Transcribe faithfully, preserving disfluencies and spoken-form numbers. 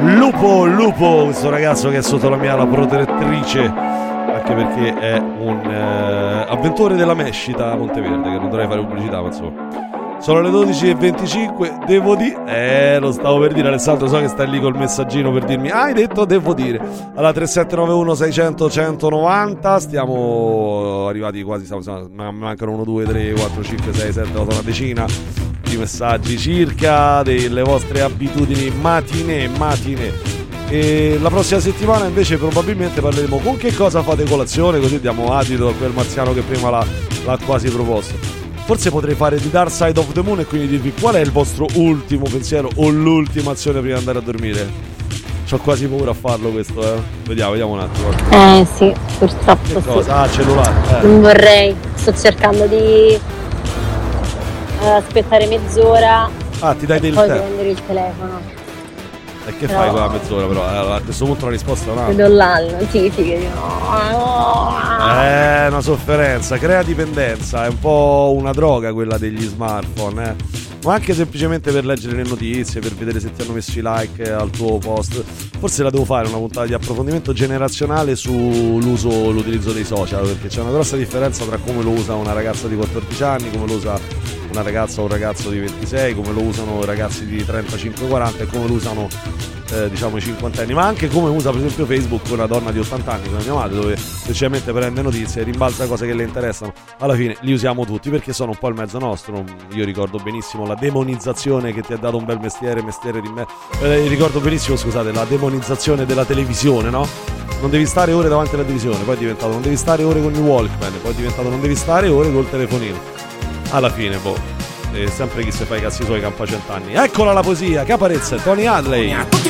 Lupo, Lupo, questo ragazzo che è sotto la mia ala protettrice, anche perché è un eh, avventore della Mescita a Monteverde, che non dovrei fare pubblicità, ma insomma. Sono le dodici e venticinque, devo dire, eh, lo stavo per dire, Alessandro, so che stai lì col messaggino per dirmi, ah, hai detto devo dire. Allora, tre sette nove uno sei zero zero uno uno nove zero, stiamo arrivati quasi, stiamo, stiamo, mancano uno, due, tre, quattro, cinque, sei, sette, otto, una decina di messaggi circa delle vostre abitudini matine, matine. E la prossima settimana invece probabilmente parleremo con che cosa fate colazione, così diamo adito a quel marziano che prima l'ha, l'ha quasi proposto. Forse potrei fare di Dark Side of the Moon e quindi dirvi qual è il vostro ultimo pensiero o l'ultima azione prima di andare a dormire. C'ho quasi paura a farlo questo, eh. Vediamo, vediamo un attimo. Eh sì, purtroppo che sì. Cosa? Ah, cellulare. Eh. Non vorrei, sto cercando di uh, aspettare mezz'ora. Ah, ti dai del poi tempo. prendere il telefono. E che però... fai quella mezz'ora però? Eh, a questo punto la risposta è una. Vedo là le notifiche di Eh, una sofferenza, crea dipendenza, è un po' una droga quella degli smartphone, eh. Ma anche semplicemente per leggere le notizie, per vedere se ti hanno messo i like al tuo post. Forse la devo fare una puntata di approfondimento generazionale sull'uso, l'utilizzo dei social, perché c'è una grossa differenza tra come lo usa una ragazza di quattordici anni, come lo usa una ragazza o un ragazzo di ventisei, come lo usano ragazzi di trentacinque quaranta e come lo usano eh, diciamo i cinquantenni, ma anche come usa per esempio Facebook una donna di ottanta anni come mia madre, dove semplicemente prende notizie, rimbalza cose che le interessano. Alla fine li usiamo tutti perché sono un po' il mezzo nostro. Io ricordo benissimo la demonizzazione che ti ha dato un bel mestiere, mestiere di me. Eh, ricordo benissimo, scusate, la demonizzazione della televisione, no? Non devi stare ore davanti alla televisione, poi è diventato non devi stare ore con il Walkman, poi è diventato non devi stare ore col telefonino. Alla fine, boh, è sempre chi se fa i cazzi suoi campa cent'anni. Eccola la poesia, Caparezza, Tony Hadley.